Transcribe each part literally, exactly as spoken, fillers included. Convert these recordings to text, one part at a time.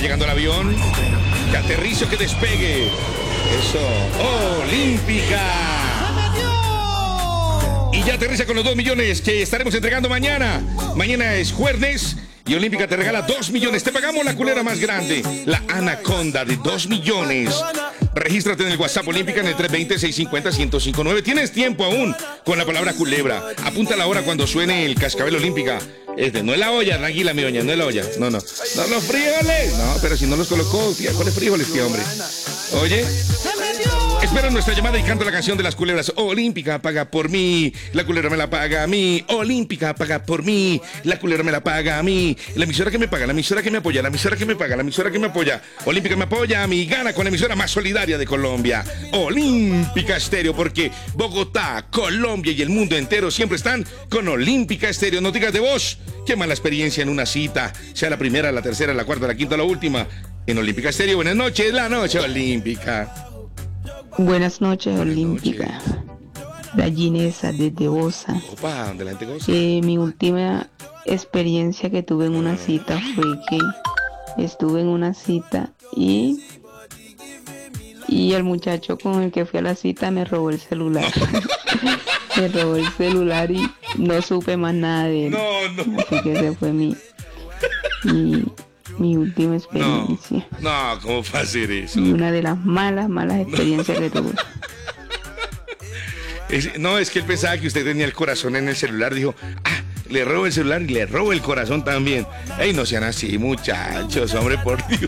llegando el avión. Que aterrizo, que despegue. Eso. Olímpica. Y ya aterriza con los dos millones que estaremos entregando mañana. Mañana es jueves. Y Olímpica te regala dos millones. Te pagamos la culera más grande, la Anaconda de dos millones. Regístrate en el WhatsApp Olímpica en el tres dos cero, seis cinco cero, uno cero cinco nueve. Tienes tiempo aún con la palabra culebra. Apunta la hora cuando suene el cascabel Olímpica. Este, no es la olla, tranquila, mi doña, no es la olla. No, no. No, los frijoles. No, pero si no los colocó, tía, ¿cuáles frijoles, tío, hombre? Oye. Espera nuestra llamada y canta la canción de las culebras. Olímpica paga por mí, la culera me la paga a mí. Olímpica paga por mí, la culera me la paga a mí. La emisora que me paga, la emisora que me apoya, la emisora que me paga, la emisora que me apoya. Olímpica me apoya a mí, gana con la emisora más solidaria de Colombia. Olímpica Estéreo, porque Bogotá, Colombia y el mundo entero siempre están con Olímpica Estéreo. No digas de vos, qué mala experiencia en una cita, sea la primera, la tercera, la cuarta, la quinta o la última. En Olímpica Estéreo, buenas noches, la noche olímpica. Buenas noches, Olímpica. Gallinesa desde Osa. Opa, ¿dónde la gente goza? Eh, mi última experiencia que tuve en una cita fue que estuve en una cita y y el muchacho con el que fui a la cita me robó el celular. Me robó el celular y no supe más nada de él. No, no. Así que ese fue mi mi, mi última experiencia. No, no, ¿cómo fue hacer eso? Y una de las malas, malas experiencias que tuve. Es, no, es que él pensaba que usted tenía el corazón en el celular. Dijo, ah, le robo el celular y le robo el corazón también. Ey, no sean así, muchachos, hombre, por Dios.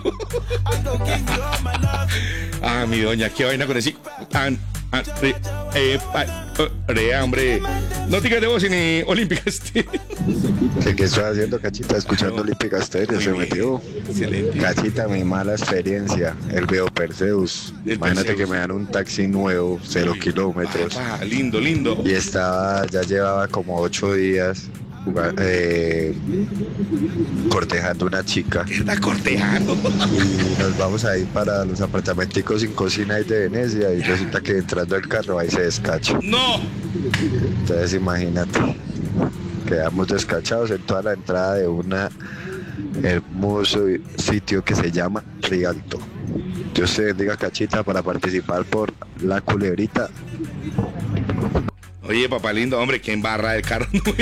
Ah, mi doña, qué vaina con decir. Ah, ah, re, eh, ah, oh, re, hombre. No digas de voz ni Olímpica Estéreo. ¿Qué, ¿Qué estoy haciendo, Cachita? Escuchando Olímpica Estéreo, se metió. Excelente. Cachita, mi mala experiencia, el Veo Perseus. El Imagínate Perseus. que me dan un taxi nuevo, cero kilómetros. Ah, lindo, lindo. Y estaba, ya llevaba como ocho días jugando, eh, cortejando una chica. ¿Qué está cortejando? Y nos vamos a ir para los apartamenticos sin cocina ahí de Venecia. Y resulta que entrando al carro ahí se descacha. No. Entonces imagínate, quedamos descachados en toda la entrada de un hermoso sitio que se llama Rialto. Dios te bendiga, Cachita, para participar por la culebrita. Oye, papá lindo, hombre, ¿quién barra el carro nuevo?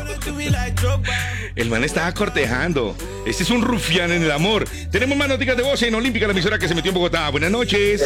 El man estaba cortejando. Este es un rufián en el amor. Tenemos más noticias de voz en Olímpica, la emisora que se metió en Bogotá. Buenas noches.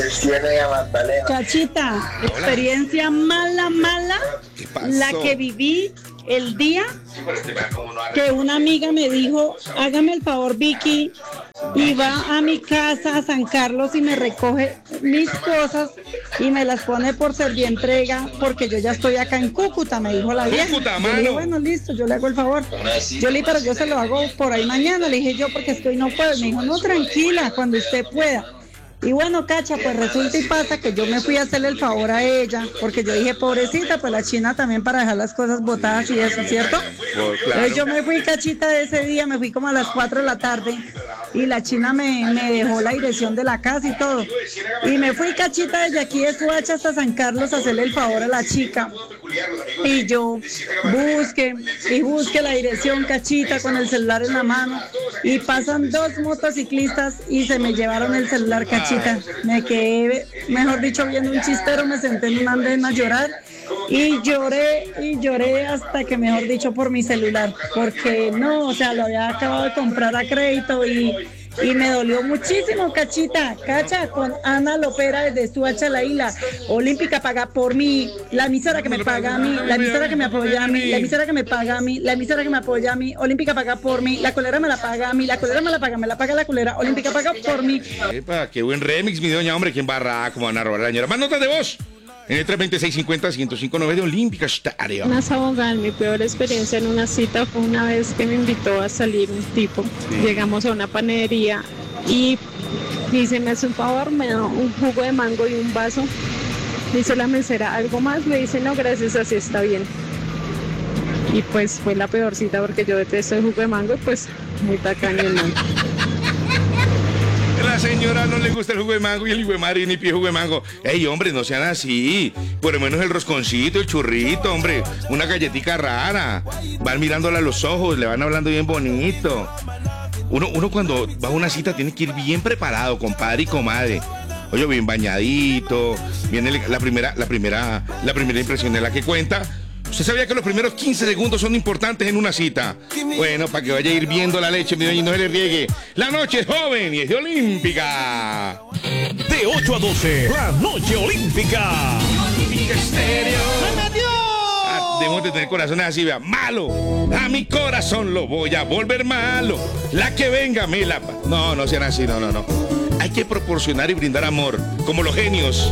Cachita, experiencia mala, mala, ¿Qué pasó? la que viví el día que una amiga me dijo, hágame el favor, Vicky, y va a mi casa a San Carlos y me recoge mis cosas y me las pone por servientrega porque yo ya estoy acá en Cúcuta, me dijo la vieja. Cúcuta, Yo le dije, mano. bueno, listo, yo le hago el favor. Yo le dije, pero yo se lo hago por ahí mañana, le dije yo porque estoy no puedo. Me dijo, no, tranquila, cuando usted pueda. Y bueno, Cacha, pues resulta y pasa que yo me fui a hacerle el favor a ella, porque yo dije, pobrecita, pues la China también para dejar las cosas botadas y eso, ¿cierto? Pues, claro. Entonces yo me fui, Cachita, de ese día, me fui como a las cuatro de la tarde, y la China me, me dejó la dirección de la casa y todo. Y me fui, Cachita, desde aquí de Suacha hasta San Carlos a hacerle el favor a la chica. Y yo busque y busque la dirección, Cachita, con el celular en la mano. Y pasan dos motociclistas y se me llevaron el celular, Cachita. Me quedé, mejor dicho, viendo un chistero, me senté en un andén a llorar. Y lloré y lloré hasta que, mejor dicho, por mi celular. Porque no, o sea, lo había acabado de comprar a crédito y... Y me dolió muchísimo, Cachita. Cacha, con Ana Lopera desde Suacha, la isla. Olímpica paga por mí. La emisora que me paga a mí. La emisora que me apoya a mí. La emisora que me paga a mí. La emisora que me apoya a mí. Olímpica paga por mí. La culera me la paga a mí. La culera me la paga, me la paga la culera. Olímpica paga por mí. Epa, qué buen remix, mi doña, hombre. ¿Quién barra? ¿Cómo van a robar la señora? Más notas de voz. En el tres dos cero, seis cinco cero, uno cero cinco nueve de Olímpica Estéreo. Una abogada, mi peor experiencia en una cita fue una vez que me invitó a salir un tipo. Sí. Llegamos a una panadería y dice, me hace un favor, me da un jugo de mango y un vaso. Dice la mesera, ¿algo más? Le dice, no, gracias, así está bien. Y pues fue la peor cita porque yo detesto el jugo de mango y pues muy tacaño el mango. La señora no le gusta el jugo de mango y el hijo de madre ni pie jugo de mango. Ey, hombre, no sean así. Por lo menos el rosconcito, el churrito, hombre. Una galletica rara. Van mirándola a los ojos, le van hablando bien bonito. Uno, uno cuando va a una cita tiene que ir bien preparado, compadre y comadre. Oye, bien bañadito, viene la primera, la primera, la primera impresión es la que cuenta. ¿Usted sabía que los primeros quince segundos son importantes en una cita? Bueno, para que vaya a ir viendo la leche, mi doña, y no se le riegue. La noche es joven y es de Olímpica. De ocho a doce, la noche olímpica. Olímpica Estéreo. Ah, debemos de tener corazones así, vea. Malo. A mi corazón lo voy a volver malo. La que venga me la... No, no sean así, no, no, no. Hay que proporcionar y brindar amor, como los genios.